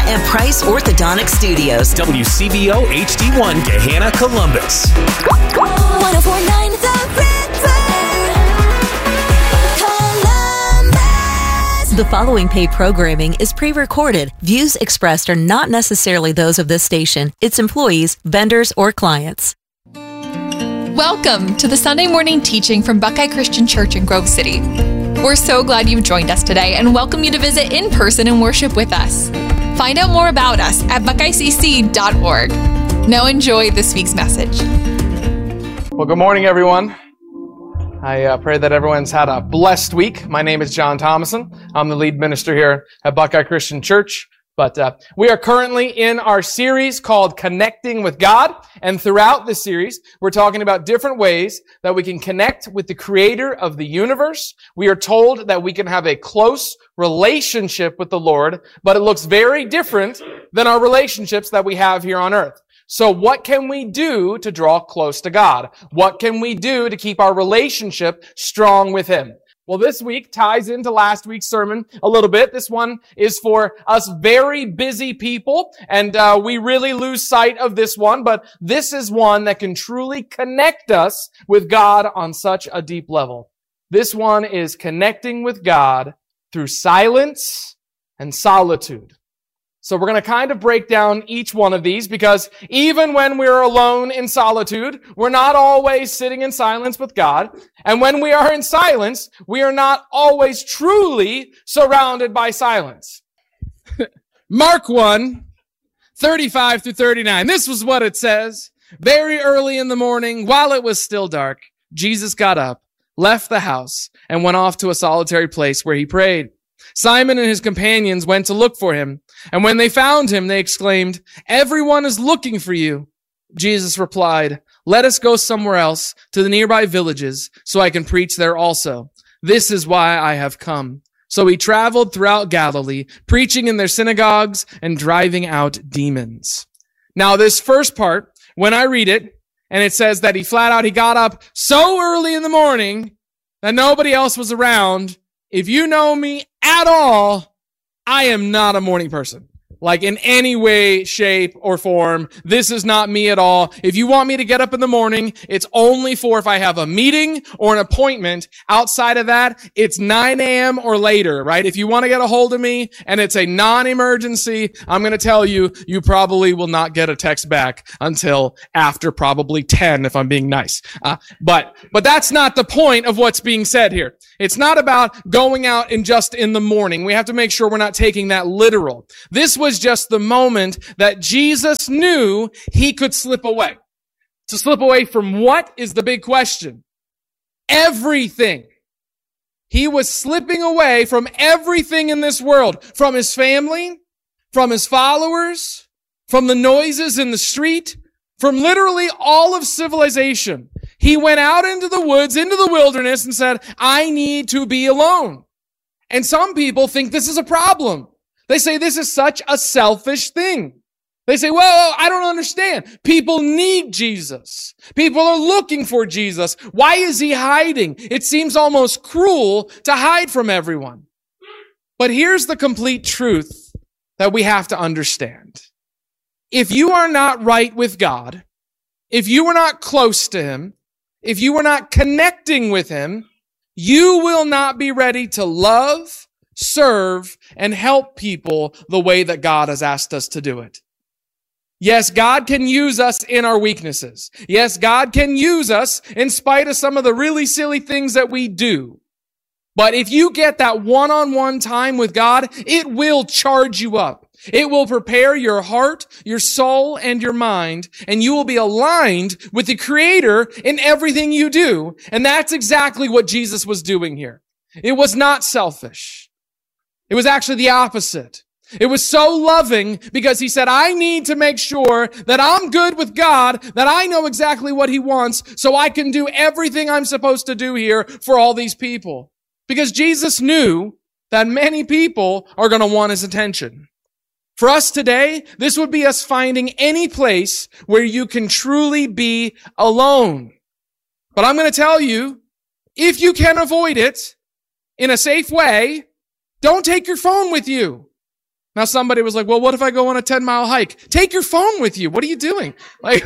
and Price Orthodontic Studios. WCVO HD1 Gahanna, Columbus. 104.9 The River, Columbus. The following paid programming is pre-recorded. Views expressed are not necessarily those of this station, its employees, vendors, or clients. Welcome to the Sunday morning teaching from Buckeye Christian Church in Grove City. We're so glad you've joined us today and welcome you to visit in person and worship with us. Find out more about us at buckeyecc.org. Now enjoy this week's message. Well, good morning, everyone. I pray that everyone's had a blessed week. My name is John Thomason. I'm the lead minister here at Buckeye Christian Church. But we are currently in our series called Connecting with God. And throughout this series, we're talking about different ways that we can connect with the creator of the universe. We are told that we can have a close relationship with the Lord, but it looks very different than our relationships that we have here on earth. So what can we do to draw close to God? What can we do to keep our relationship strong with Him? Well, this week ties into last week's sermon a little bit. This one is for us very busy people, and we really lose sight of this one, but this is one that can truly connect us with God on such a deep level. This one is connecting with God through silence and solitude. So we're going to kind of break down each one of these because even when we're alone in solitude, we're not always sitting in silence with God. And when we are in silence, we are not always truly surrounded by silence. Mark 1, 35 through 39. This was what it says. Very early in the morning, while it was still dark, Jesus got up, left the house, and went off to a solitary place where he prayed. Simon and his companions went to look for him, and when they found him, they exclaimed, "Everyone is looking for you." Jesus replied, "Let us go somewhere else to the nearby villages so I can preach there also. This is why I have come." So he traveled throughout Galilee, preaching in their synagogues and driving out demons. Now this first part, when I read it, and it says that he got up so early in the morning that nobody else was around. If you know me at all, I am not a morning person. Like in any way, shape, or form. This is not me at all. If you want me to get up in the morning, it's only for if I have a meeting or an appointment. Outside of that, it's 9 a.m. or later, right? If you want to get a hold of me and it's a non-emergency, I'm going to tell you, you probably will not get a text back until after probably 10 if I'm being nice. But that's not the point of what's being said here. It's not about going out and just in the morning. We have to make sure we're not taking that literal. This was just the moment that Jesus knew he could slip away. To slip away from what is the big question? Everything. He was slipping away from everything in this world. From his family, from his followers, from the noises in the street, from literally all of civilization. He went out into the woods, into the wilderness and said, "I need to be alone." And some people think this is a problem. They say this is such a selfish thing. They say, well, I don't understand. People need Jesus. People are looking for Jesus. Why is he hiding? It seems almost cruel to hide from everyone. But here's the complete truth that we have to understand. If you are not right with God, if you are not close to him, if you are not connecting with him, you will not be ready to love, serve, and help people the way that God has asked us to do it. Yes, God can use us in our weaknesses. Yes, God can use us in spite of some of the really silly things that we do. But if you get that one-on-one time with God, it will charge you up. It will prepare your heart, your soul, and your mind, and you will be aligned with the Creator in everything you do. And that's exactly what Jesus was doing here. It was not selfish. It was actually the opposite. It was so loving because he said, I need to make sure that I'm good with God, that I know exactly what he wants, so I can do everything I'm supposed to do here for all these people. Because Jesus knew that many people are going to want his attention. For us today, this would be us finding any place where you can truly be alone. But I'm going to tell you, if you can avoid it in a safe way, don't take your phone with you. Now somebody was like, well, what if I go on a 10-mile hike? Take your phone with you. What are you doing? Like,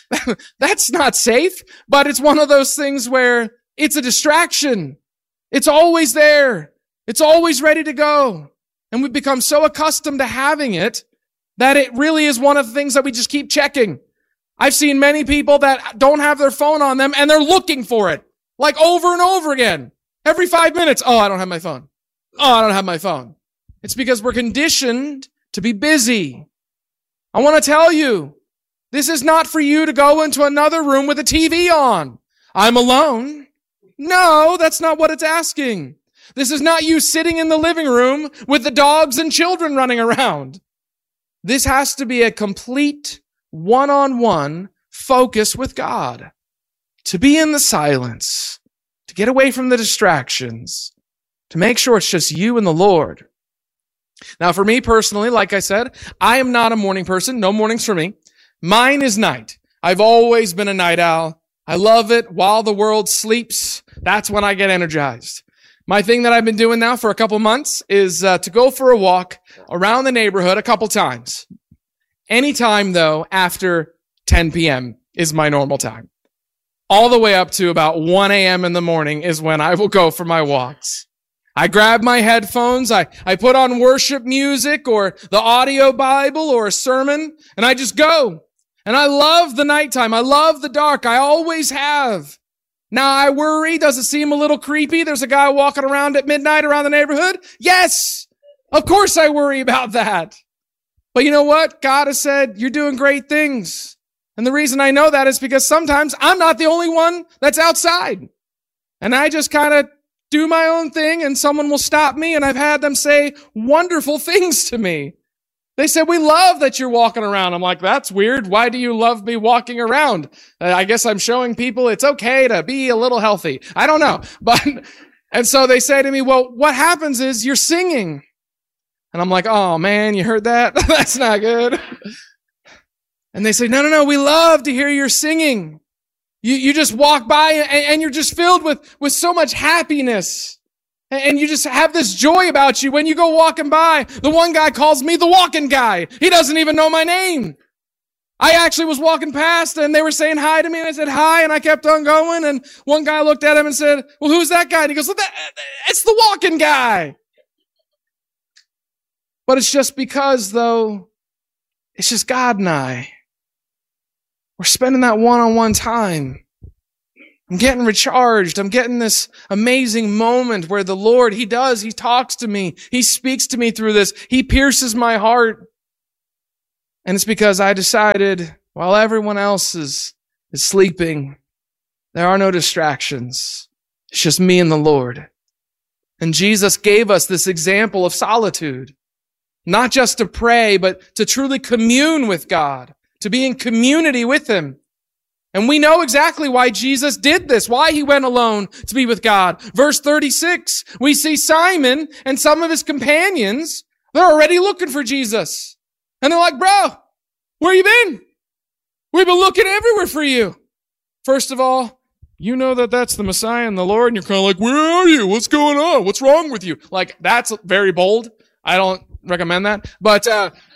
that's not safe, but it's one of those things where it's a distraction. It's always there. It's always ready to go. And we've become so accustomed to having it that it really is one of the things that we just keep checking. I've seen many people that don't have their phone on them and they're looking for it, like over and over again. Every 5 minutes, oh, I don't have my phone. Oh, I don't have my phone. It's because we're conditioned to be busy. I want to tell you, this is not for you to go into another room with a TV on. I'm alone. No, that's not what it's asking. This is not you sitting in the living room with the dogs and children running around. This has to be a complete one-on-one focus with God. To be in the silence, to get away from the distractions, to make sure it's just you and the Lord. Now, for me personally, like I said, I am not a morning person. No mornings for me. Mine is night. I've always been a night owl. I love it. While the world sleeps, that's when I get energized. My thing that I've been doing now for a couple months is to go for a walk around the neighborhood a couple times. Anytime, though, after 10 p.m. is my normal time. All the way up to about 1 a.m. in the morning is when I will go for my walks. I grab my headphones, I put on worship music or the audio Bible or a sermon, and I just go. And I love the nighttime. I love the dark. I always have. Now I worry, does it seem a little creepy? There's a guy walking around at midnight around the neighborhood? Yes! Of course I worry about that. But you know what? God has said, you're doing great things. And the reason I know that is because sometimes I'm not the only one that's outside. And I just kind of do my own thing and someone will stop me, and I've had them say wonderful things to me. They said, we love that you're walking around. I'm like, that's weird. Why do you love me walking around? I guess I'm showing people it's okay to be a little healthy. I don't know. And so they say to me, well, what happens is you're singing. And I'm like, oh man, you heard that? That's not good. And they say, no, we love to hear your singing. You just walk by and you're just filled with so much happiness. And you just have this joy about you when you go walking by. The one guy calls me the walking guy. He doesn't even know my name. I actually was walking past and they were saying hi to me and I said hi and I kept on going. And one guy looked at him and said, well, who's that guy? And he goes, it's the walking guy. But it's just because, though, it's just God and I. We're spending that one-on-one time. I'm getting recharged. I'm getting this amazing moment where the Lord, He talks to me. He speaks to me through this. He pierces my heart. And it's because I decided, while everyone else is sleeping, there are no distractions. It's just me and the Lord. And Jesus gave us this example of solitude. Not just to pray, but to truly commune with God, to be in community with Him. And we know exactly why Jesus did this, why He went alone to be with God. Verse 36, we see Simon and some of his companions, they're already looking for Jesus. And they're like, bro, where you been? We've been looking everywhere for you. First of all, you know that that's the Messiah and the Lord, and you're kind of like, where are you? What's going on? What's wrong with you? Like, that's very bold. I don't recommend that. But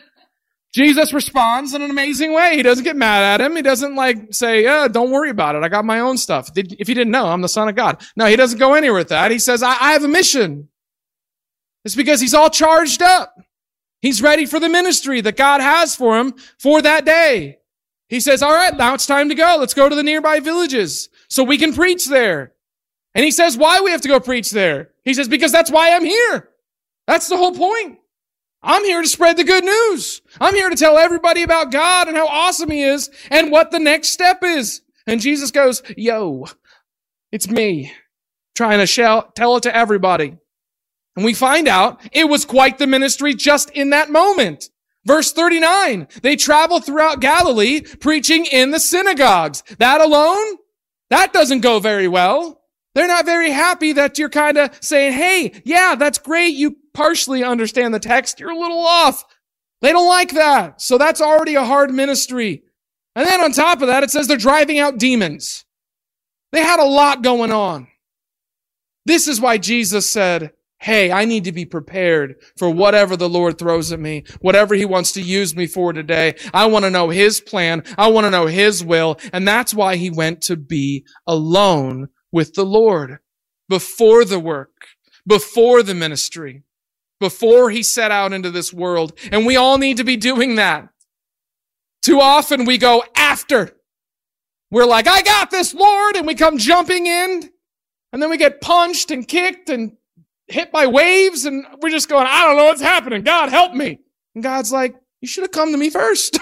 Jesus responds in an amazing way. He doesn't get mad at him. He doesn't say, don't worry about it. I got my own stuff. If you didn't know, I'm the Son of God. No, He doesn't go anywhere with that. He says, I have a mission. It's because He's all charged up. He's ready for the ministry that God has for him for that day. He says, all right, now it's time to go. Let's go to the nearby villages so we can preach there. And He says, why we have to go preach there? He says, because that's why I'm here. That's the whole point. I'm here to spread the good news. I'm here to tell everybody about God and how awesome He is and what the next step is. And Jesus goes, yo, it's me trying to tell it to everybody. And we find out it was quite the ministry just in that moment. Verse 39, they traveled throughout Galilee preaching in the synagogues. That alone, that doesn't go very well. They're not very happy that you're kind of saying, hey, yeah, that's great. You partially understand the text. You're a little off. They don't like that. So that's already a hard ministry. And then on top of that, it says they're driving out demons. They had a lot going on. This is why Jesus said, hey, I need to be prepared for whatever the Lord throws at me, whatever he wants to use me for today. I want to know his plan. I want to know his will. And that's why he went to be alone with the Lord before the work, before the ministry, before he set out into this world. And we all need to be doing that. Too often we go after. We're like, I got this, Lord, and we come jumping in, and then we get punched and kicked and hit by waves, and we're just going, I don't know what's happening. God, help me. And God's like, you should have come to me first.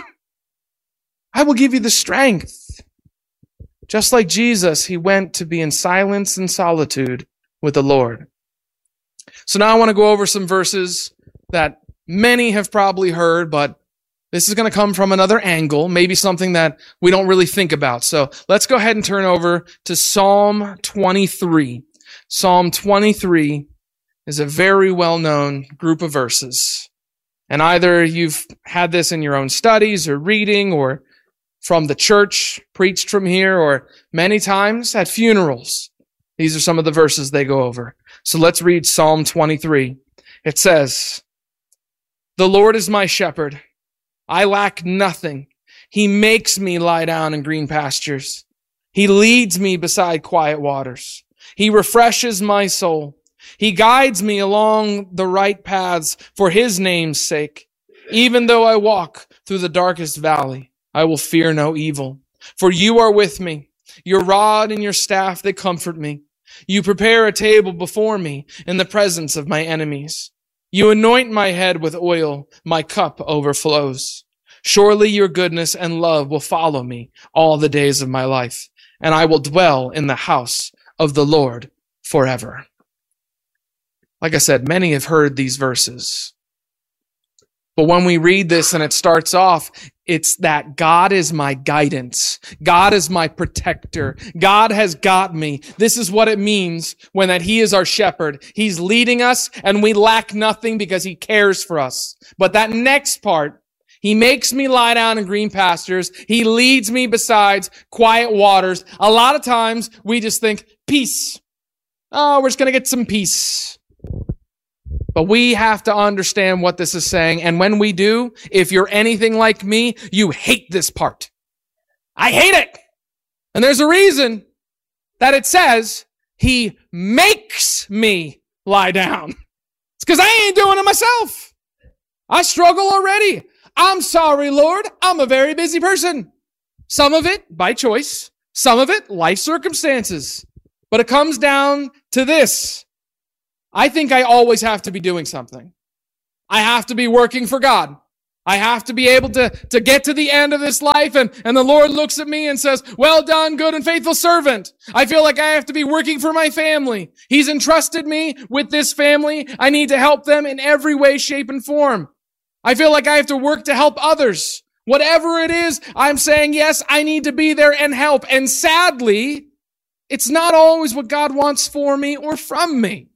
I will give you the strength. Just like Jesus, he went to be in silence and solitude with the Lord. So now I want to go over some verses that many have probably heard, but this is going to come from another angle, maybe something that we don't really think about. So let's go ahead and turn over to Psalm 23. Psalm 23 is a very well-known group of verses. And either you've had this in your own studies or reading or from the church, preached from here, or many times at funerals. These are some of the verses they go over. So let's read Psalm 23. It says, "The Lord is my shepherd. I lack nothing. He makes me lie down in green pastures. He leads me beside quiet waters. He refreshes my soul. He guides me along the right paths for his name's sake. Even though I walk through the darkest valley, I will fear no evil. For you are with me. Your rod and your staff, they comfort me. You prepare a table before me in the presence of my enemies. You anoint my head with oil. My cup overflows. Surely your goodness and love will follow me all the days of my life, and I will dwell in the house of the Lord forever." Like I said, many have heard these verses. But when we read this and it starts off, it's that God is my guidance. God is my protector. God has got me. This is what it means when that he is our shepherd. He's leading us and we lack nothing because he cares for us. But that next part, he makes me lie down in green pastures. He leads me beside quiet waters. A lot of times we just think peace. Oh, we're just going to get some peace. But we have to understand what this is saying. And when we do, if you're anything like me, you hate this part. I hate it. And there's a reason that it says he makes me lie down. It's because I ain't doing it myself. I struggle already. I'm sorry, Lord. I'm a very busy person. Some of it by choice. Some of it life circumstances. But it comes down to this. I think I always have to be doing something. I have to be working for God. I have to be able to get to the end of this life and the Lord looks at me and says, well done, good and faithful servant. I feel like I have to be working for my family. He's entrusted me with this family. I need to help them in every way, shape, and form. I feel like I have to work to help others. Whatever it is, I'm saying, yes, I need to be there and help. And sadly, it's not always what God wants for me or from me.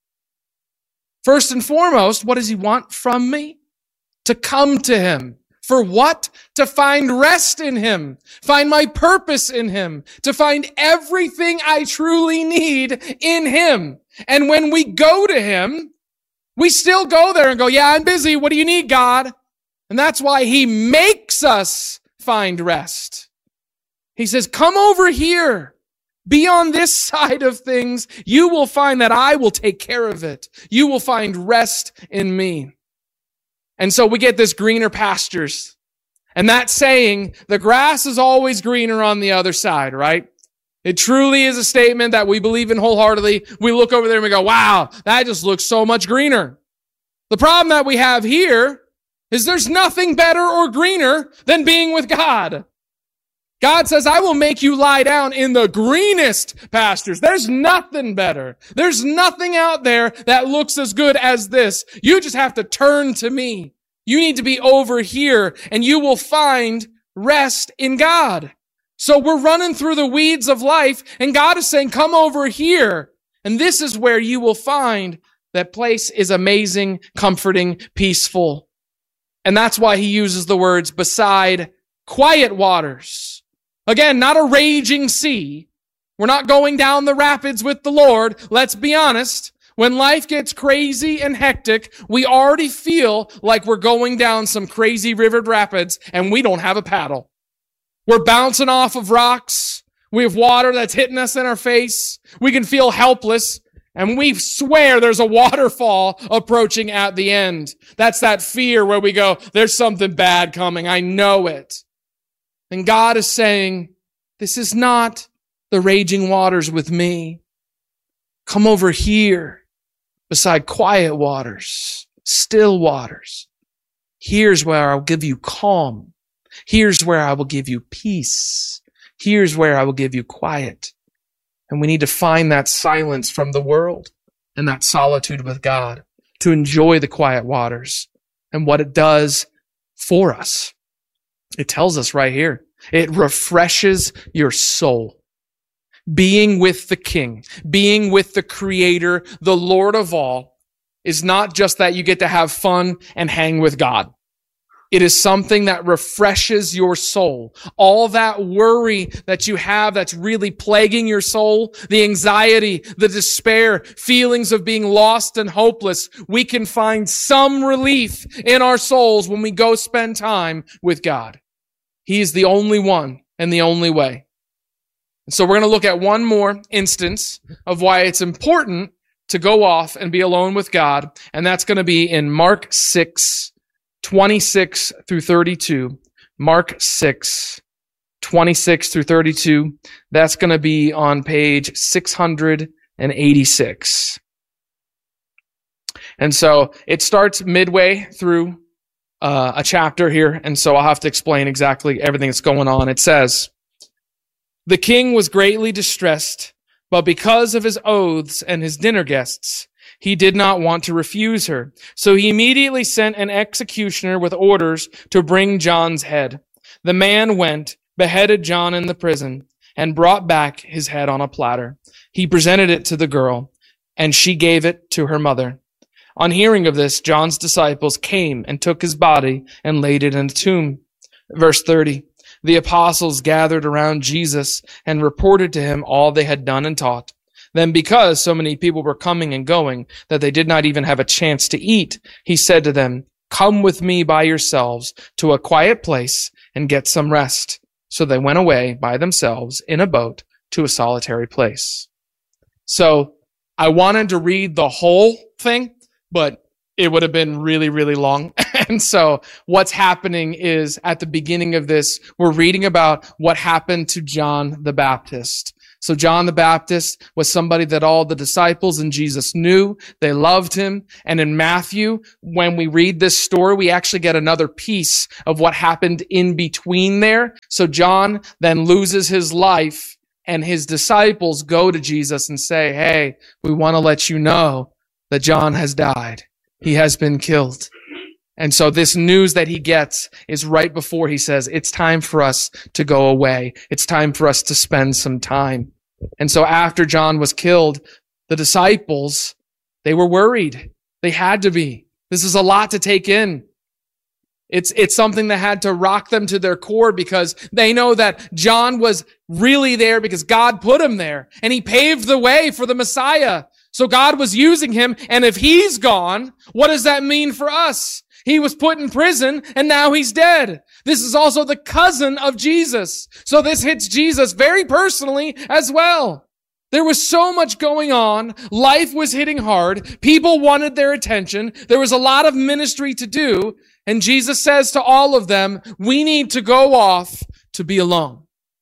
First and foremost, what does he want from me? To come to him. For what? To find rest in him. Find my purpose in him. To find everything I truly need in him. And when we go to him, we still go there and go, yeah, I'm busy. What do you need, God? And that's why he makes us find rest. He says, come over here. Be on this side of things. You will find that I will take care of it. You will find rest in me. And so we get this greener pastures. And that saying, the grass is always greener on the other side, right? It truly is a statement that we believe in wholeheartedly. We look over there and we go, wow, that just looks so much greener. The problem that we have here is there's nothing better or greener than being with God. God says, I will make you lie down in the greenest pastures. There's nothing better. There's nothing out there that looks as good as this. You just have to turn to me. You need to be over here and you will find rest in God. So we're running through the weeds of life and God is saying, come over here. And this is where you will find that place is amazing, comforting, peaceful. And that's why he uses the words beside quiet waters. Again, not a raging sea. We're not going down the rapids with the Lord. Let's be honest. When life gets crazy and hectic, we already feel like we're going down some crazy river rapids and we don't have a paddle. We're bouncing off of rocks. We have water that's hitting us in our face. We can feel helpless. And we swear there's a waterfall approaching at the end. That's that fear where we go, there's something bad coming. I know it. And God is saying, this is not the raging waters with me. Come over here beside quiet waters, still waters. Here's where I'll give you calm. Here's where I will give you peace. Here's where I will give you quiet. And we need to find that silence from the world and that solitude with God to enjoy the quiet waters and what it does for us. It tells us right here, it refreshes your soul. Being with the King, being with the Creator, the Lord of all, is not just that you get to have fun and hang with God. It is something that refreshes your soul. All that worry that you have that's really plaguing your soul, the anxiety, the despair, feelings of being lost and hopeless, we can find some relief in our souls when we go spend time with God. He is the only one and the only way. So we're going to look at one more instance of why it's important to go off and be alone with God, and that's going to be in Mark 6, 26 through 32. Mark 6, 26 through 32. That's going to be on page 686. And so it starts midway through a chapter here, and so I'll have to explain exactly everything that's going on. It says, the king was greatly distressed, but because of his oaths and his dinner guests, he did not want to refuse her. So he immediately sent an executioner with orders to bring John's head. The man went, beheaded John in the prison, and brought back his head on a platter. He presented it to the girl, and she gave it to her mother. On hearing of this, John's disciples came and took his body and laid it in a tomb. Verse 30. The apostles gathered around Jesus and reported to him all they had done and taught. Then because so many people were coming and going that they did not even have a chance to eat, he said to them, come with me by yourselves to a quiet place and get some rest. So they went away by themselves in a boat to a solitary place. So I wanted to read the whole thing, but it would have been really, really long. And so what's happening is at the beginning of this, we're reading about what happened to John the Baptist. So John the Baptist was somebody that all the disciples and Jesus knew. They loved him. And in Matthew, when we read this story, we actually get another piece of what happened in between there. So John then loses his life, and his disciples go to Jesus and say, hey, we want to let you know that John has died. He has been killed. And so this news that he gets is right before he says, it's time for us to go away. It's time for us to spend some time. And so after John was killed, the disciples, they were worried. They had to be. This is a lot to take in. It's something that had to rock them to their core because they know that John was really there because God put him there and he paved the way for the Messiah. So God was using him, and if he's gone, what does that mean for us? He was put in prison, and now he's dead. This is also the cousin of Jesus. So this hits Jesus very personally as well. There was so much going on. Life was hitting hard. People wanted their attention. There was a lot of ministry to do. And Jesus says to all of them, we need to go off to be alone.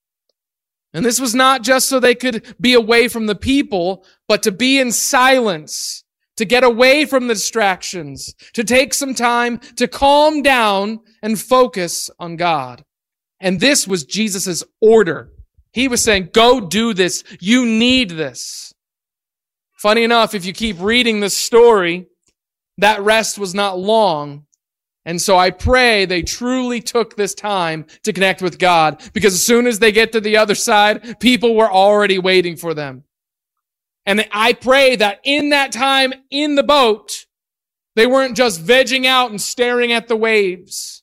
And this was not just so they could be away from the people, but to be in silence, to get away from the distractions, to take some time to calm down and focus on God. And this was Jesus' order. He was saying, go do this. You need this. Funny enough, if you keep reading the story, that rest was not long. And so I pray they truly took this time to connect with God, because as soon as they get to the other side, people were already waiting for them. And I pray that in that time in the boat, they weren't just vegging out and staring at the waves.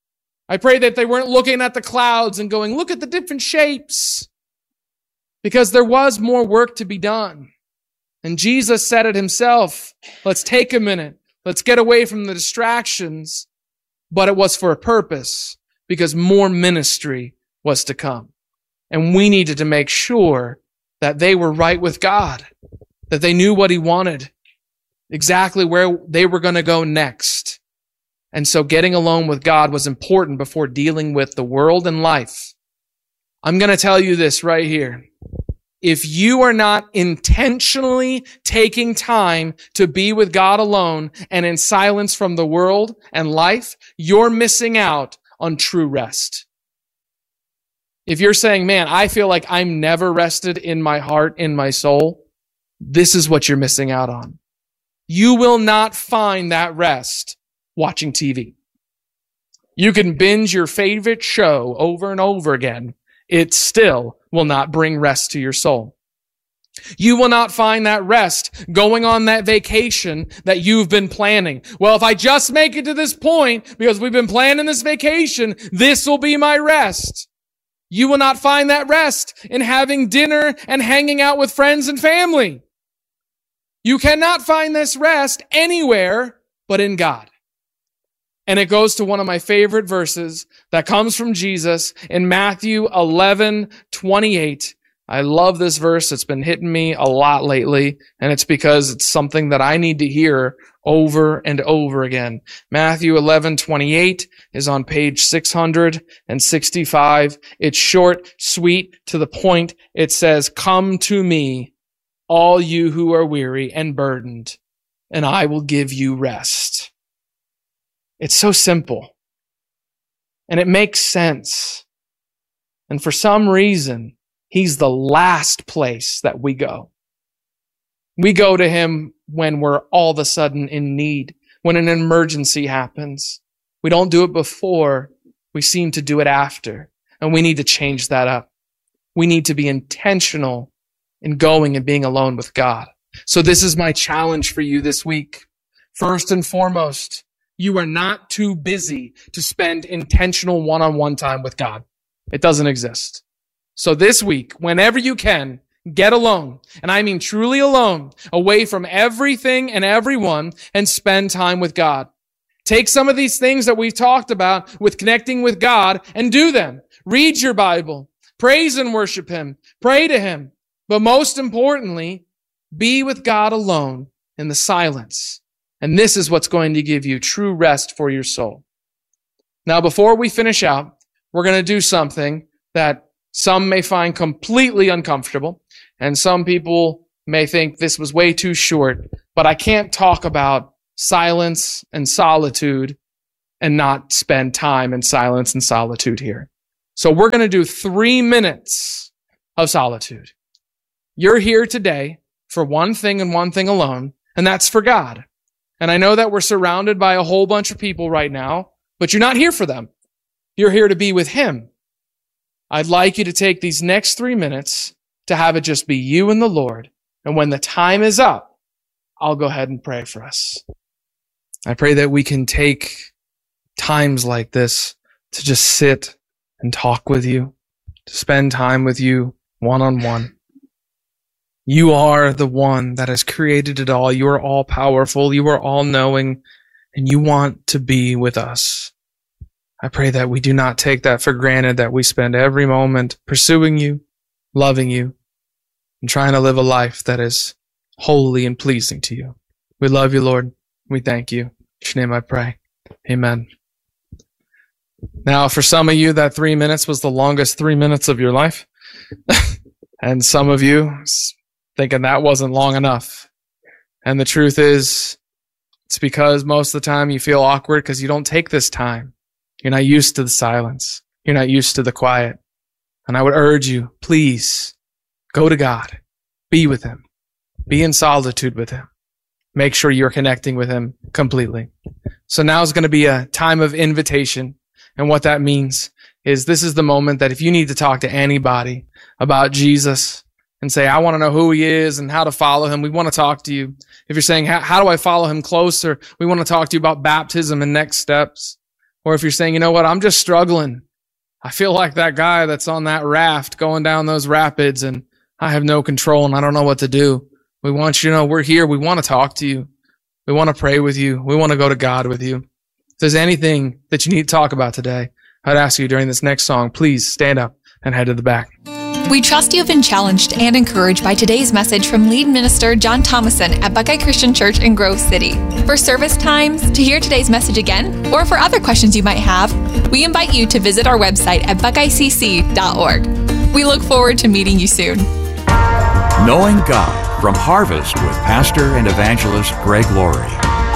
I pray that they weren't looking at the clouds and going, look at the different shapes. Because there was more work to be done. And Jesus said it himself. Let's take a minute. Let's get away from the distractions. But it was for a purpose, because more ministry was to come. And we needed to make sure that they were right with God, that they knew what he wanted, exactly where they were going to go next. And so getting alone with God was important before dealing with the world and life. I'm going to tell you this right here. If you are not intentionally taking time to be with God alone and in silence from the world and life, you're missing out on true rest. If you're saying, man, I feel like I'm never rested in my heart, in my soul, this is what you're missing out on. You will not find that rest watching TV. You can binge your favorite show over and over again. It still will not bring rest to your soul. You will not find that rest going on that vacation that you've been planning. Well, if I just make it to this point, because we've been planning this vacation, this will be my rest. You will not find that rest in having dinner and hanging out with friends and family. You cannot find this rest anywhere but in God. And it goes to one of my favorite verses that comes from Jesus in Matthew 11:28. I love this verse. It's been hitting me a lot lately, and it's because it's something that I need to hear over and over again. Matthew 11:28 is on page 665. It's short, sweet, to the point. It says, "Come to me, all you who are weary and burdened, and I will give you rest." It's so simple. And it makes sense. And for some reason, he's the last place that we go. We go to him when we're all of a sudden in need, when an emergency happens. We don't do it before. We seem to do it after. And we need to change that up. We need to be intentional in going and being alone with God. So this is my challenge for you this week. First and foremost, you are not too busy to spend intentional one-on-one time with God. It doesn't exist. So this week, whenever you can, get alone. And I mean truly alone, away from everything and everyone, and spend time with God. Take some of these things that we've talked about with connecting with God and do them. Read your Bible. Praise and worship him. Pray to him. But most importantly, be with God alone in the silence. And this is what's going to give you true rest for your soul. Now, before we finish out, we're going to do something that some may find completely uncomfortable, and some people may think this was way too short, but I can't talk about silence and solitude and not spend time in silence and solitude here. So we're going to do 3 minutes of solitude. You're here today for one thing and one thing alone, and that's for God. And I know that we're surrounded by a whole bunch of people right now, but you're not here for them. You're here to be with him. I'd like you to take these next 3 minutes to have it just be you and the Lord. And when the time is up, I'll go ahead and pray for us. I pray that we can take times like this to just sit and talk with you, to spend time with you one-on-one. You are the one that has created it all. You are all powerful. You are all knowing, and you want to be with us. I pray that we do not take that for granted, that we spend every moment pursuing you, loving you, and trying to live a life that is holy and pleasing to you. We love you, Lord. We thank you. In your name I pray. Amen. Now, for some of you, that 3 minutes was the longest 3 minutes of your life. And some of you thinking that wasn't long enough. And the truth is, it's because most of the time you feel awkward because you don't take this time. You're not used to the silence. You're not used to the quiet. And I would urge you, please, go to God. Be with him. Be in solitude with him. Make sure you're connecting with him completely. So now is going to be a time of invitation. And what that means is this is the moment that if you need to talk to anybody about Jesus and say, I want to know who he is and how to follow him, we want to talk to you. If you're saying, how do I follow him closer? We want to talk to you about baptism and next steps. Or if you're saying, you know what, I'm just struggling. I feel like that guy that's on that raft going down those rapids and I have no control and I don't know what to do. We want you to know we're here. We want to talk to you. We want to pray with you. We want to go to God with you. If there's anything that you need to talk about today, I'd ask you during this next song, please stand up and head to the back. We trust you have been challenged and encouraged by today's message from lead minister John Thomason at Buckeye Christian Church in Grove City. For service times, to hear today's message again, or for other questions you might have, we invite you to visit our website at buckeyecc.org. We look forward to meeting you soon. Knowing God from Harvest with Pastor and Evangelist Greg Laurie.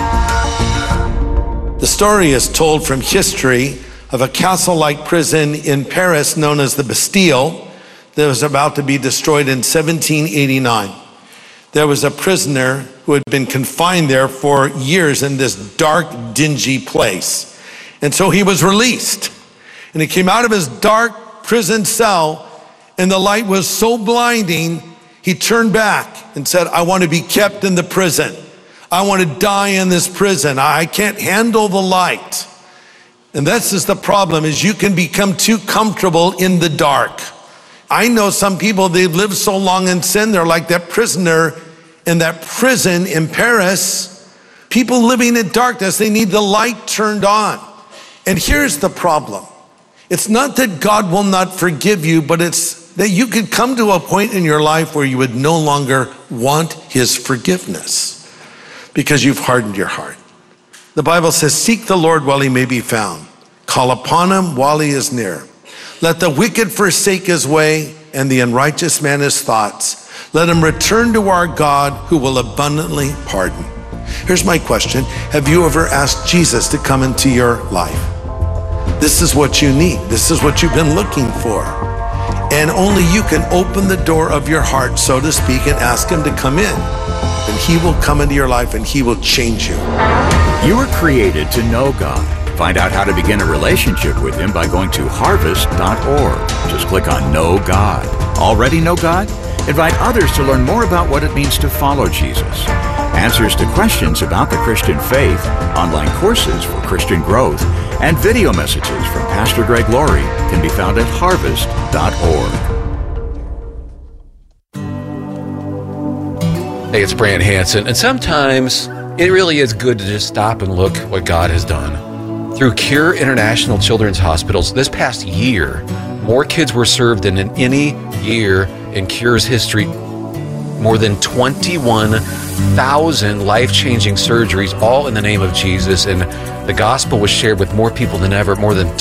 The story is told from history of a castle-like prison in Paris known as the Bastille that was about to be destroyed in 1789. There was a prisoner who had been confined there for years in this dark, dingy place. And so he was released. And he came out of his dark prison cell, and the light was so blinding, he turned back and said, I want to be kept in the prison. I want to die in this prison. I can't handle the light. And this is the problem, is you can become too comfortable in the dark. I know some people, they've lived so long in sin, they're like that prisoner in that prison in Paris. People living in darkness, they need the light turned on. And here's the problem. It's not that God will not forgive you, but it's that you could come to a point in your life where you would no longer want his forgiveness because you've hardened your heart. The Bible says, seek the Lord while he may be found. Call upon him while he is near. Let the wicked forsake his way and the unrighteous man his thoughts. Let him return to our God who will abundantly pardon. Here's my question. Have you ever asked Jesus to come into your life? This is what you need. This is what you've been looking for. And only you can open the door of your heart, so to speak, and ask him to come in. And he will come into your life and he will change you. You were created to know God. Find out how to begin a relationship with him by going to harvest.org. Just click on Know God. Already know God? Invite others to learn more about what it means to follow Jesus. Answers to questions about the Christian faith, online courses for Christian growth, and video messages from Pastor Greg Laurie can be found at harvest.org. Hey, it's Brant Hansen, and sometimes it really is good to just stop and look what God has done. Through Cure International Children's Hospitals, this past year, more kids were served than in any year in Cure's history. More than 21,000 life-changing surgeries, all in the name of Jesus, and the gospel was shared with more people than ever. More than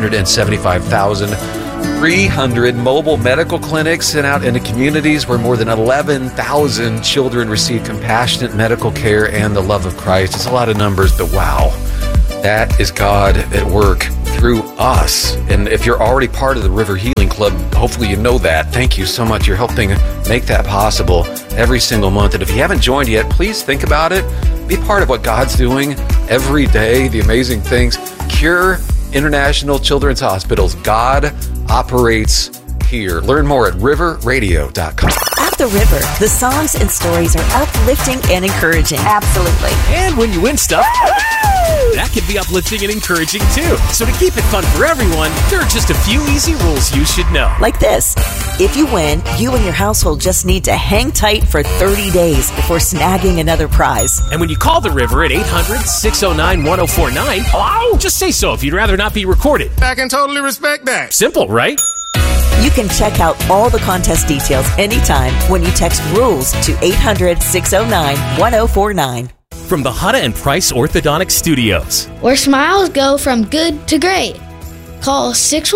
275,300 mobile medical clinics sent out into communities where more than 11,000 children received compassionate medical care and the love of Christ. It's a lot of numbers, but wow. That is God at work through us. And if you're already part of the River Healing Club, hopefully you know that. Thank you so much. You're helping make that possible every single month. And if you haven't joined yet, please think about it. Be part of what God's doing every day, the amazing things. Cure International Children's Hospitals. God operates here. Learn more at riverradio.com. At the River, the songs and stories are uplifting and encouraging. Absolutely. And when you win stuff, that can be uplifting and encouraging too. So to keep it fun for everyone, there are just a few easy rules you should know. Like this. If you win, you and your household just need to hang tight for 30 days before snagging another prize. And when you call the River at 800-609-1049, hello? Just say so if you'd rather not be recorded. I can totally respect that. Simple, right? You can check out all the contest details anytime when you text RULES to 800-609-1049. From the Hutta and Price Orthodontic Studios, where smiles go from good to great. Call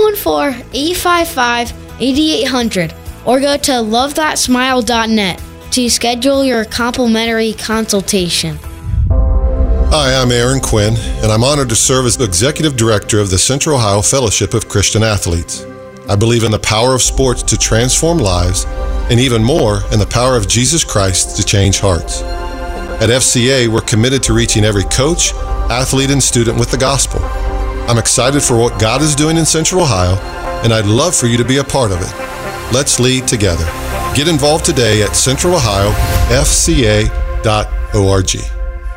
614-855-8800 or go to lovethatsmile.net to schedule your complimentary consultation. Hi, I'm Aaron Quinn, and I'm honored to serve as the Executive Director of the Central Ohio Fellowship of Christian Athletes. I believe in the power of sports to transform lives, and even more, in the power of Jesus Christ to change hearts. At FCA, we're committed to reaching every coach, athlete, and student with the gospel. I'm excited for what God is doing in Central Ohio, and I'd love for you to be a part of it. Let's lead together. Get involved today at centralohiofca.org.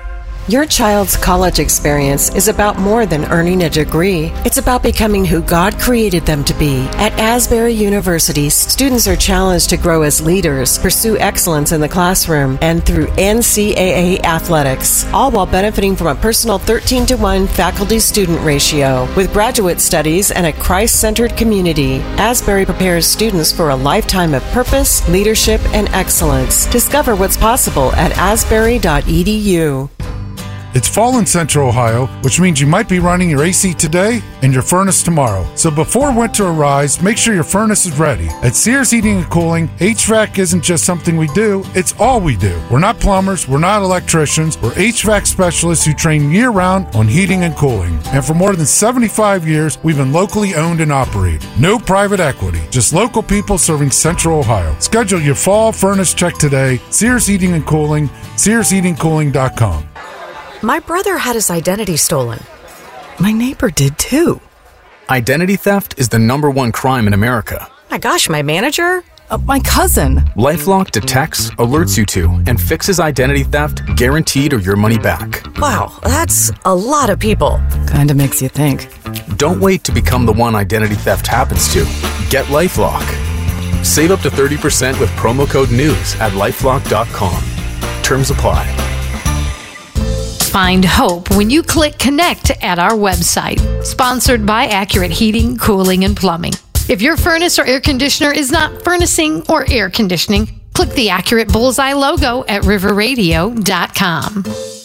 Your child's college experience is about more than earning a degree. It's about becoming who God created them to be. At Asbury University, students are challenged to grow as leaders, pursue excellence in the classroom, and through NCAA athletics, all while benefiting from a personal 13-to-1 faculty-student ratio. With graduate studies and a Christ-centered community, Asbury prepares students for a lifetime of purpose, leadership, and excellence. Discover what's possible at asbury.edu. It's fall in Central Ohio, which means you might be running your AC today and your furnace tomorrow. So before winter arrives, make sure your furnace is ready. At Sears Heating and Cooling, HVAC isn't just something we do, it's all we do. We're not plumbers, we're not electricians, we're HVAC specialists who train year-round on heating and cooling. And for more than 75 years, we've been locally owned and operated. No private equity, just local people serving Central Ohio. Schedule your fall furnace check today. Sears Heating and Cooling, SearsHeatingCooling.com. My brother had his identity stolen. My neighbor did too. Identity theft is the #1 crime in America. My gosh, my manager? My cousin. LifeLock detects, alerts you to, and fixes identity theft guaranteed or your money back. Wow, that's a lot of people. Kinda makes you think. Don't wait to become the one identity theft happens to. Get LifeLock. Save up to 30% with promo code NEWS at LifeLock.com. Terms apply. Find hope when you click connect at our website. Sponsored by Accurate Heating, Cooling, and Plumbing. If your furnace or air conditioner is not furnacing or air conditioning, click the Accurate Bullseye logo at riverradio.com.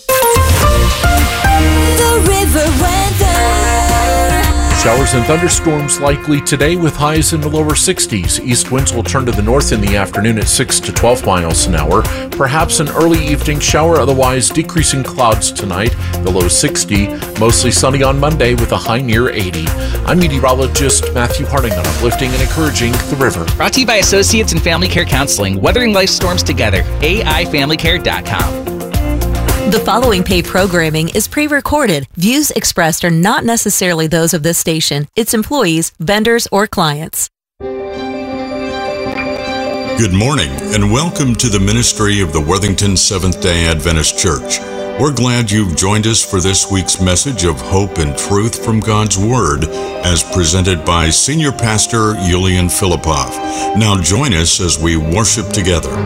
The River Weather. Showers and thunderstorms likely today with highs in the lower 60s. East winds will turn to the north in the afternoon at 6 to 12 miles an hour. Perhaps an early evening shower, otherwise decreasing clouds tonight. The low 60, mostly sunny on Monday with a high near 80. I'm meteorologist Matthew Harding on Uplifting and Encouraging the River. Brought to you by Associates in Family Care Counseling, weathering life storms together. AIFamilyCare.com. The following paid programming is pre-recorded. Views expressed are not necessarily those of this station, its employees, vendors, or clients. Good morning, and welcome to the ministry of the Worthington Seventh-day Adventist Church. We're glad you've joined us for this week's message of hope and truth from God's Word, as presented by Senior Pastor Yulian Filipov. Now join us as we worship together.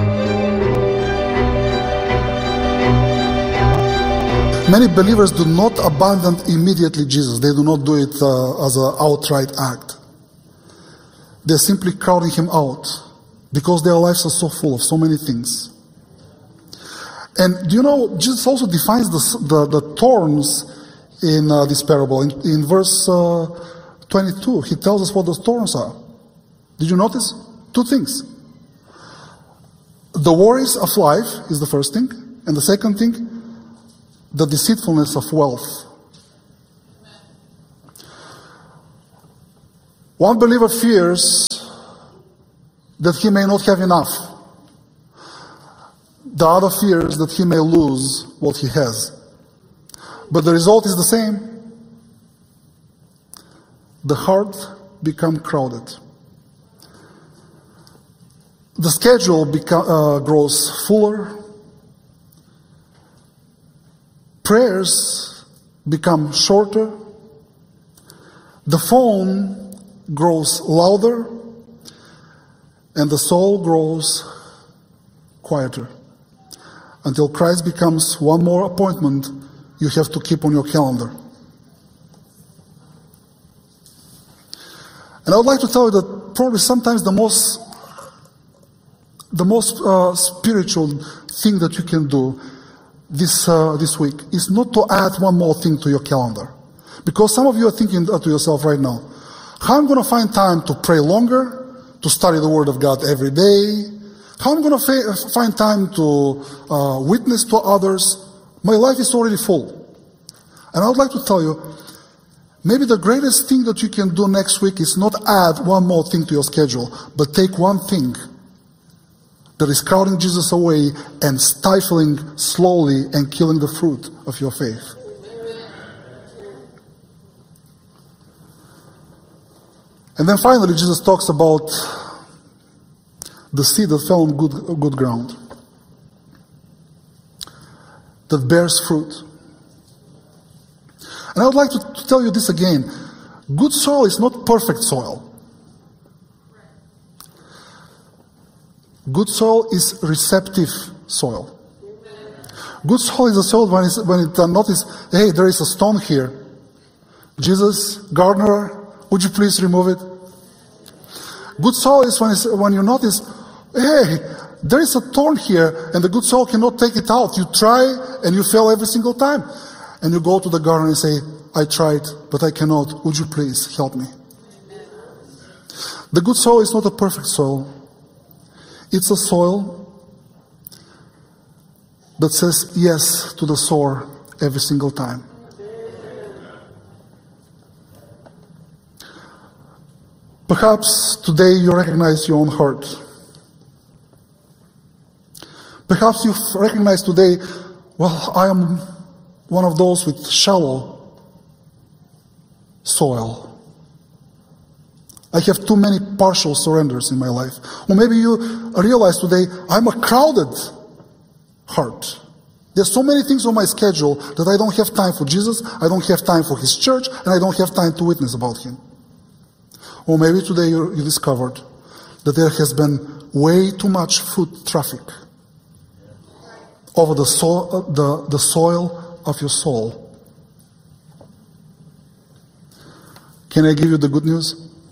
Many believers do not abandon immediately Jesus. They do not do it as an outright act. They're simply crowding him out because their lives are so full of so many things. And do you know, Jesus also defines the thorns in this parable. In verse 22, he tells us what those thorns are. Did you notice? 2 things. The worries of life is the first thing. And the second thing, the deceitfulness of wealth. One believer fears that he may not have enough. The other fears that he may lose what he has. But the result is the same. The heart becomes crowded. The schedule grows fuller. Prayers become shorter. The phone grows louder. And the soul grows quieter. Until Christ becomes one more appointment you have to keep on your calendar. And I would like to tell you that probably sometimes the most spiritual thing that you can do this week is not to add one more thing to your calendar. Because some of you are thinking to yourself right now, how am I going to find time to pray longer, to study the Word of God every day? How am I going to find time to witness to others? My life is already full. And I would like to tell you, maybe the greatest thing that you can do next week is not add one more thing to your schedule, but take one thing that is crowding Jesus away and stifling slowly and killing the fruit of your faith. And then finally, Jesus talks about the seed that fell on good ground, that bears fruit. And I would like to tell you this again. Good soil is not perfect soil. Good soil is receptive soil. Good soil is a soil when it notices, hey, there is a stone here. Jesus, gardener, would you please remove it? Good soil is when you notice, hey, there is a thorn here, and the good soil cannot take it out. You try, and you fail every single time. And you go to the gardener and say, I tried, but I cannot. Would you please help me? The good soil is not a perfect soil. It's a soil that says yes to the sower every single time. Perhaps today you recognize your own heart. Perhaps you recognize today, well, I am one of those with shallow soil. I have too many partial surrenders in my life. Or maybe you realize today, I'm a crowded heart. There's so many things on my schedule that I don't have time for Jesus, I don't have time for His church, and I don't have time to witness about Him. Or maybe today you discovered that there has been way too much foot traffic over the soil of your soul. Can I give you the good news?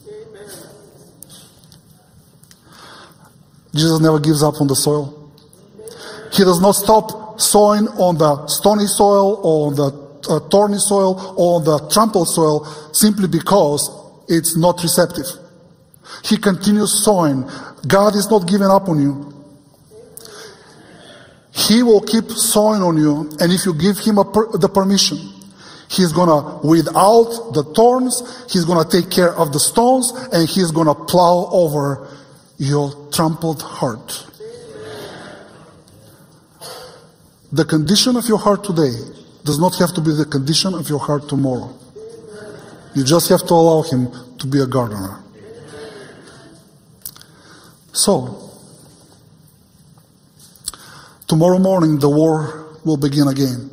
Jesus never gives up on the soil. He does not stop sowing on the stony soil or on the thorny soil or on the trampled soil simply because it's not receptive. He continues sowing. God is not giving up on you. He will keep sowing on you, and if you give Him the permission, He's going to weed out the thorns, He's going to take care of the stones, and He's going to plow over your trampled heart. The condition of your heart today does not have to be the condition of your heart tomorrow. You just have to allow Him to be a gardener. So, tomorrow morning the war will begin again.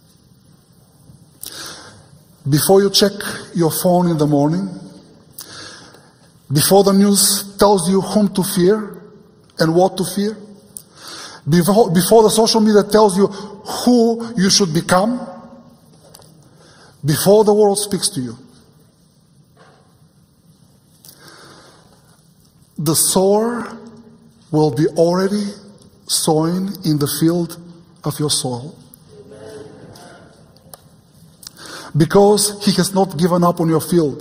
Before you check your phone in the morning, before the news tells you whom to fear and what to fear, before the social media tells you who you should become, before the world speaks to you, the sower will be already sowing in the field of your soul. Because He has not given up on your field.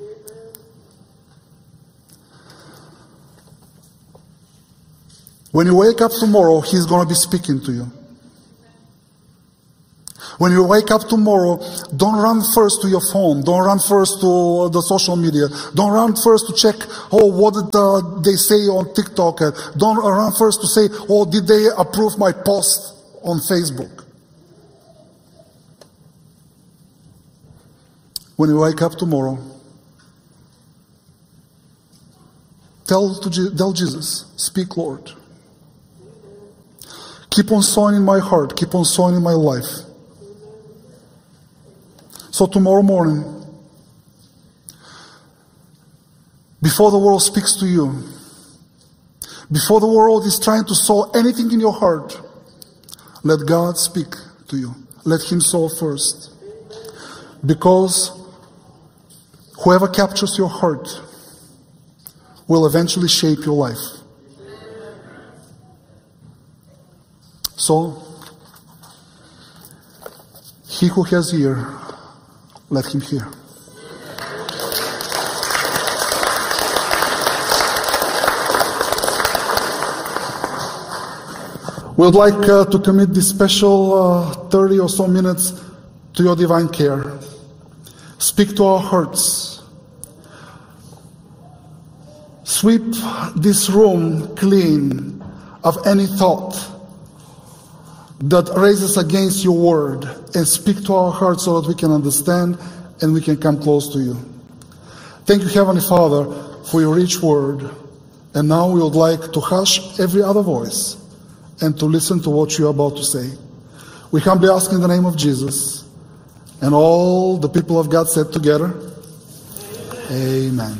When you wake up tomorrow, He's going to be speaking to you. When you wake up tomorrow, don't run first to your phone. Don't run first to the social media. Don't run first to check, what did they say on TikTok? Don't run first to say, did they approve my post on Facebook? When you wake up tomorrow, tell Jesus, speak, Lord. Keep on sowing in my heart. Keep on sowing in my life. So tomorrow morning, before the world speaks to you, before the world is trying to sow anything in your heart, let God speak to you. Let Him sow first. Because whoever captures your heart will eventually shape your life. So, he who has ear, let him hear. We would like to commit this special 30 or so minutes to your divine care. Speak to our hearts. Sweep this room clean of any thought that raises against your word, and speak to our hearts so that we can understand and we can come close to you. Thank you, Heavenly Father, for your rich word. And now we would like to hush every other voice and to listen to what you are about to say. We humbly ask in the name of Jesus. And all the people of God said together, Amen.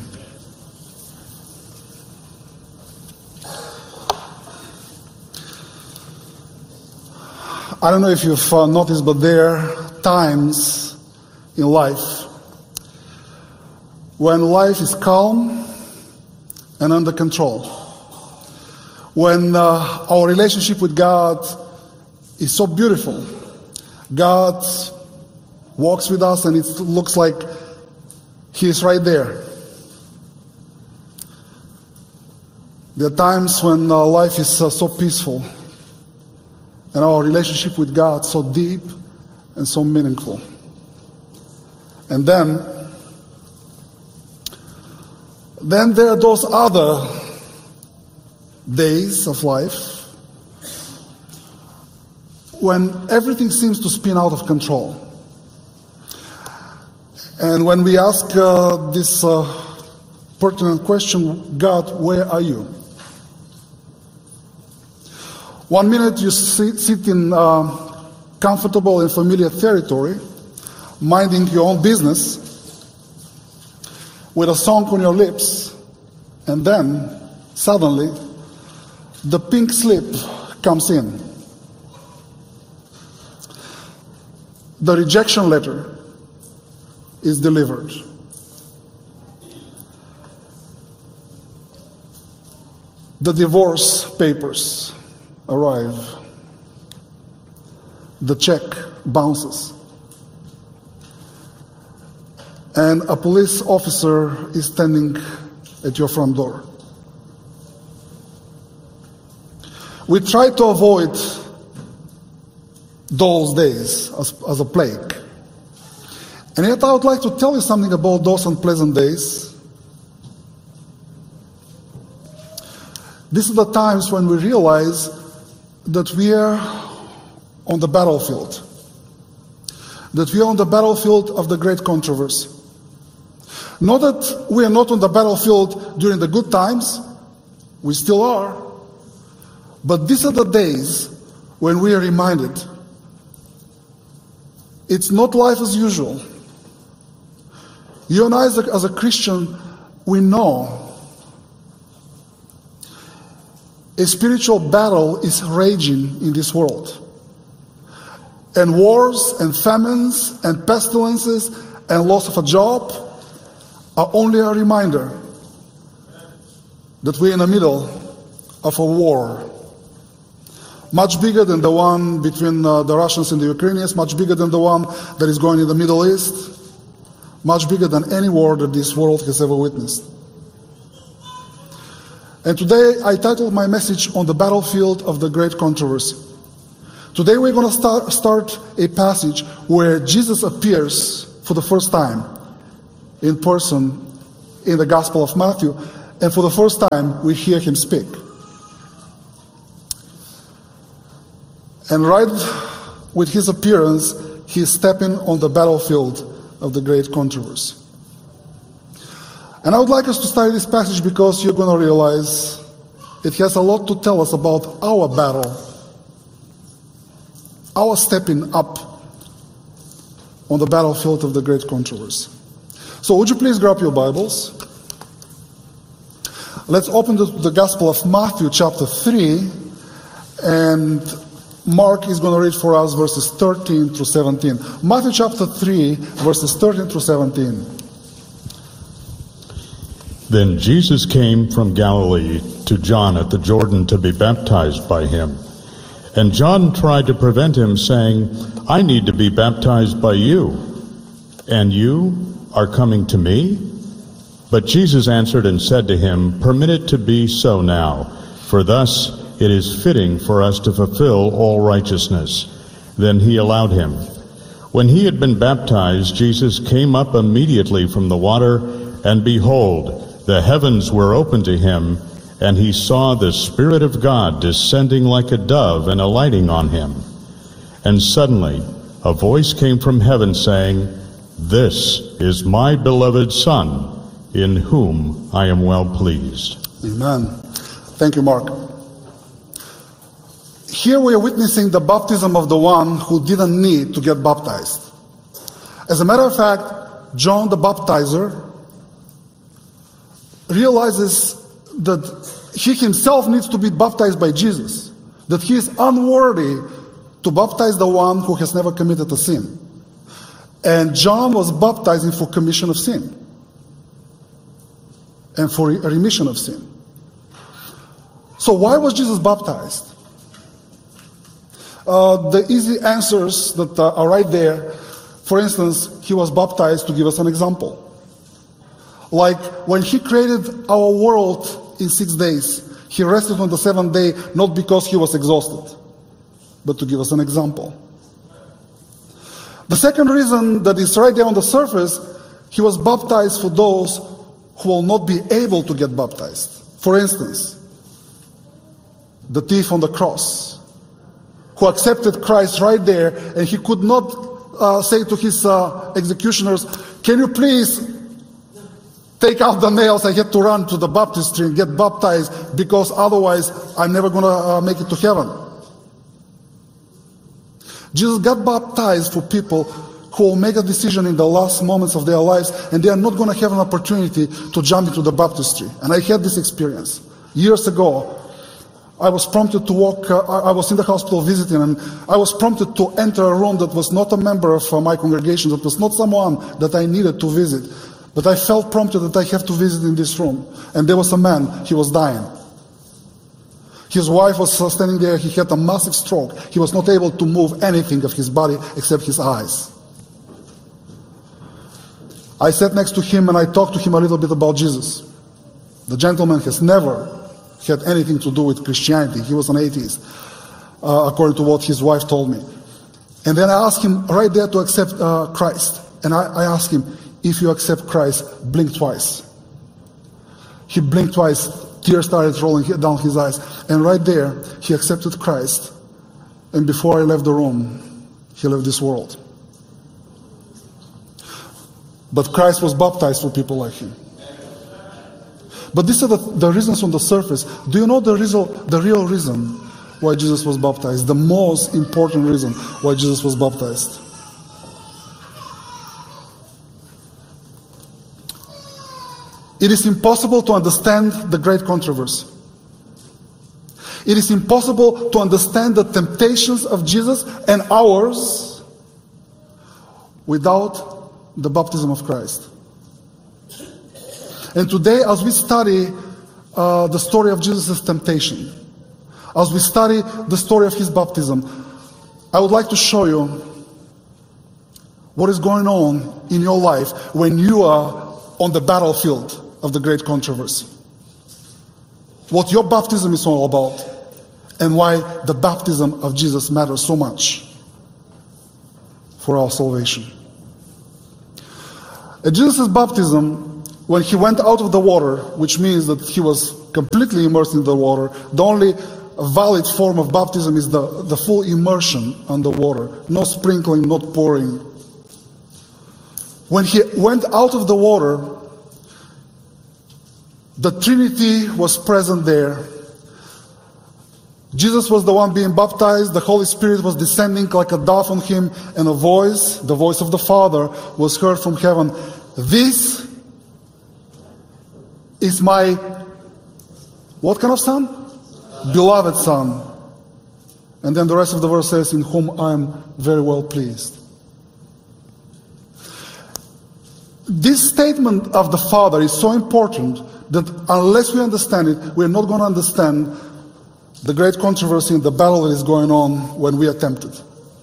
I don't know if you've noticed, but there are times in life when life is calm and under control. When our relationship with God is so beautiful. God walks with us and it looks like He is right there. There are times when life is so peaceful and our relationship with God so deep and so meaningful. And then there are those other days of life when everything seems to spin out of control. And when we ask this pertinent question, God, where are you? 1 minute you sit in comfortable and familiar territory, minding your own business, with a song on your lips, and then, suddenly, the pink slip comes in. The rejection letter is delivered. The divorce papers arrive. The check bounces. And a police officer is standing at your front door. We try to avoid those days as a plague. And yet I would like to tell you something about those unpleasant days. These are the times when we realize that we are on the battlefield. That we are on the battlefield of the great controversy. Not that we are not on the battlefield during the good times. We still are. But these are the days when we are reminded it's not life as usual. You and I as a Christian, we know a spiritual battle is raging in this world. And wars and famines and pestilences and loss of a job are only a reminder that we're in the middle of a war. Much bigger than the one between the Russians and the Ukrainians, much bigger than the one that is going in the Middle East, much bigger than any war that this world has ever witnessed. And today I titled my message on the battlefield of the great controversy. Today we're going to start a passage where Jesus appears for the first time in person in the Gospel of Matthew, and for the first time we hear him speak. And right with his appearance, he's stepping on the battlefield of the great controversy. And I would like us to study this passage because you're going to realize it has a lot to tell us about our battle, our stepping up on the battlefield of the great controversy. So would you please grab your Bibles? Let's open the Gospel of Matthew chapter 3, and Mark is going to read for us verses 13 through 17. Matthew chapter 3, verses 13 through 17. Then Jesus came from Galilee to John at the Jordan to be baptized by him. And John tried to prevent him, saying, I need to be baptized by you, and you are coming to me? But Jesus answered and said to him, Permit it to be so now, for thus it is fitting for us to fulfill all righteousness. Then he allowed him. When he had been baptized, Jesus came up immediately from the water, and behold, the heavens were opened to him, and he saw the Spirit of God descending like a dove and alighting on him. And suddenly a voice came from heaven saying, This is my beloved Son, in whom I am well pleased. Amen. Thank you, Mark. Here we are witnessing the baptism of the one who didn't need to get baptized. As a matter of fact, John the Baptizer realizes that he himself needs to be baptized by Jesus, that he is unworthy to baptize the one who has never committed a sin. And John was baptizing for commission of sin and for remission of sin. So why was Jesus baptized? The easy answers that are right there. For instance, he was baptized to give us an example. Like when he created our world in 6 days, he rested on the 7th day, not because he was exhausted, but to give us an example. The second reason that is right there on the surface, he was baptized for those who will not be able to get baptized. For instance, the thief on the cross, who accepted Christ right there, and he could not say to his executioners, "Can you please take out the nails? I had to run to the baptistry and get baptized because otherwise I'm never going to make it to heaven." Jesus got baptized for people who will make a decision in the last moments of their lives, and they are not going to have an opportunity to jump into the baptistry. And I had this experience years ago. I was prompted to walk, I was in the hospital visiting, and I was prompted to enter a room that was not a member of my congregation, that was not someone that I needed to visit. But I felt prompted that I have to visit in this room. And there was a man, he was dying. His wife was standing there, he had a massive stroke. He was not able to move anything of his body except his eyes. I sat next to him and I talked to him a little bit about Jesus. The gentleman has never had anything to do with Christianity. He was an atheist, according to what his wife told me. And then I asked him right there to accept Christ. And I asked him, "If you accept Christ, blink twice." He blinked twice, tears started rolling down his eyes. And right there, he accepted Christ. And before I left the room, he left this world. But Christ was baptized for people like him. But these are the reasons on the surface. Do you know the real reason why Jesus was baptized? The most important reason why Jesus was baptized. It is impossible to understand the great controversy. It is impossible to understand the temptations of Jesus and ours without the baptism of Christ. And today, as we study the story of Jesus' temptation, as we study the story of his baptism, I would like to show you what is going on in your life when you are on the battlefield of the great controversy. What your baptism is all about, and why the baptism of Jesus matters so much for our salvation. At Jesus' baptism, when he went out of the water, which means that he was completely immersed in the water, the only valid form of baptism is the full immersion on the water. No sprinkling, not pouring. When he went out of the water, the Trinity was present there. Jesus was the one being baptized, the Holy Spirit was descending like a dove on him, and a voice, the voice of the Father, was heard from heaven. "This is my," what kind of son? "Beloved Son." And then the rest of the verse says, "In whom I am very well pleased." This statement of the Father is so important that unless we understand it, we're not going to understand the great controversy and the battle that is going on when we are tempted.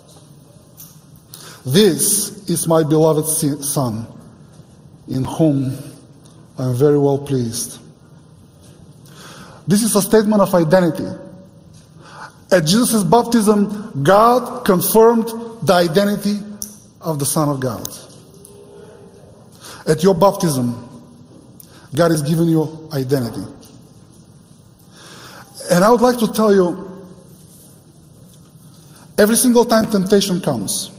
"This is my beloved Son, in whom I am very well pleased." This is a statement of identity. At Jesus' baptism, God confirmed the identity of the Son of God. At your baptism, God is giving you identity. And I would like to tell you, every single time temptation comes,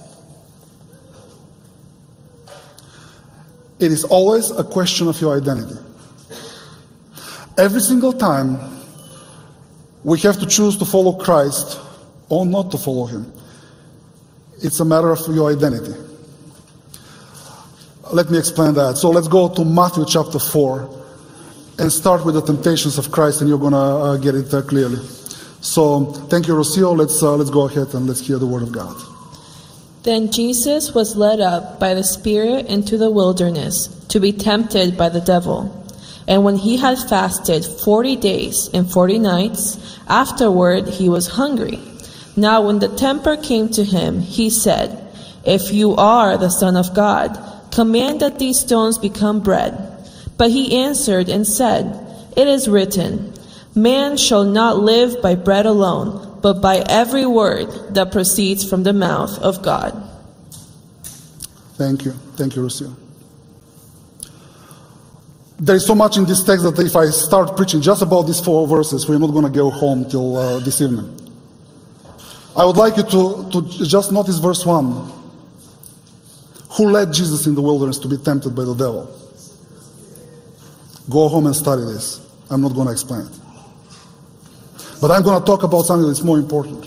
it is always a question of your identity. Every single time we have to choose to follow Christ or not to follow him, it's a matter of your identity. Let me explain that. So let's go to Matthew chapter 4 and start with the temptations of Christ, and you're going to get it clearly. So thank you, Rocio. Let's go ahead and let's hear the word of God. Then Jesus was led up by the Spirit into the wilderness to be tempted by the devil. And when he had fasted 40 days and 40 nights, afterward he was hungry. Now when the tempter came to him, he said, "If you are the Son of God, command that these stones become bread." But he answered and said, "It is written, man shall not live by bread alone, but by every word that proceeds from the mouth of God." Thank you. Thank you, Rocio. There is so much in this text that if I start preaching just about these 4 verses, we're not going to go home till this evening. I would like you to just notice verse 1. Who led Jesus in the wilderness to be tempted by the devil? Go home and study this. I'm not going to explain it. But I'm going to talk about something that's more important.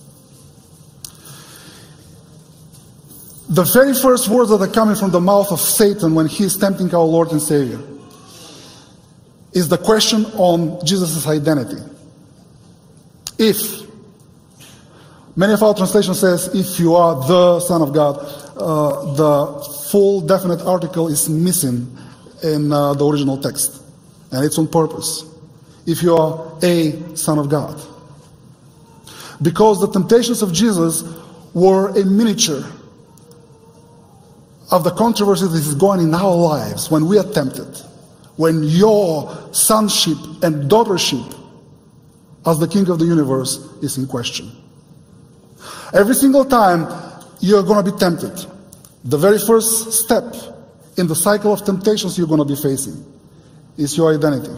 The very first words that are coming from the mouth of Satan when he is tempting our Lord and Savior is the question on Jesus' identity. If. Many of our translations says, if you are the Son of God. The full definite article is missing in the original text. And it's on purpose. If you are a Son of God. Because the temptations of Jesus were a miniature of the controversy that is going in our lives when we are tempted. When your sonship and daughtership as the King of the universe is in question. Every single time you're going to be tempted, the very first step in the cycle of temptations you're going to be facing is your identity.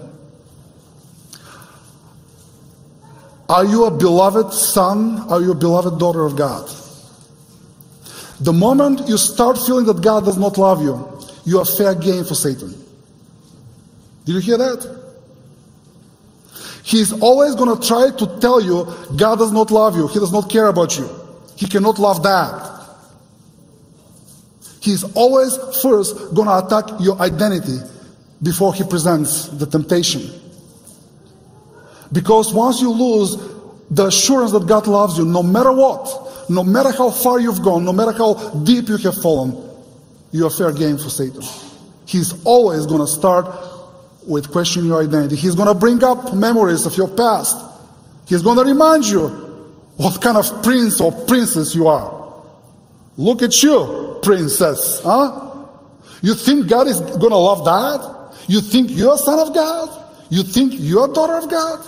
Are you a beloved son? Are you a beloved daughter of God? The moment you start feeling that God does not love you, you are fair game for Satan. Did you hear that? He's always going to try to tell you God does not love you. He does not care about you. He cannot love that. He's always first going to attack your identity before he presents the temptation. Because once you lose the assurance that God loves you, no matter what, no matter how far you've gone, no matter how deep you have fallen, you are fair game for Satan. He's always going to start with questioning your identity. He's going to bring up memories of your past. He's going to remind you what kind of prince or princess you are. Look at you, princess. Huh? You think God is going to love that? You think you're a son of God? You think you're a daughter of God?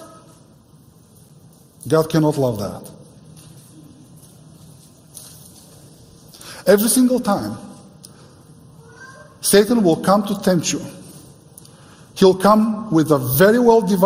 God cannot love that. Every single time, Satan will come to tempt you. He'll come with a very well divided